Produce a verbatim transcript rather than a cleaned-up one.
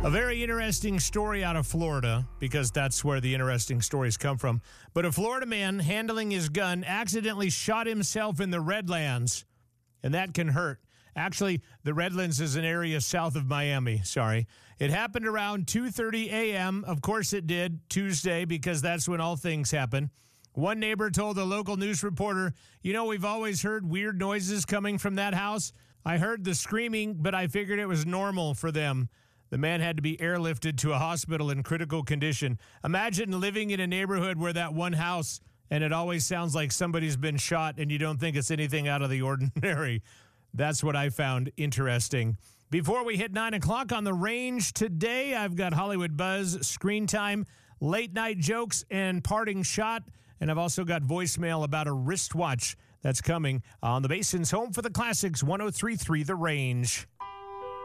A very interesting story out of Florida, because that's where the interesting stories come from. But a Florida man handling his gun accidentally shot himself in the Redlands, and that can hurt. Actually, the Redlands is an area south of Miami. Sorry. It happened around two thirty a.m. Of course it did, Tuesday, because that's when all things happen. One neighbor told a local news reporter, you know, we've always heard weird noises coming from that house. I heard the screaming, but I figured it was normal for them. The man had to be airlifted to a hospital in critical condition. Imagine living in a neighborhood where that one house, and it always sounds like somebody's been shot and you don't think it's anything out of the ordinary. That's what I found interesting. Before we hit nine o'clock on the range today, I've got Hollywood Buzz, Screen Time, late night jokes, and parting shot. And I've also got voicemail about a wristwatch that's coming on the Basin's home for the classics, one oh three point three The Range.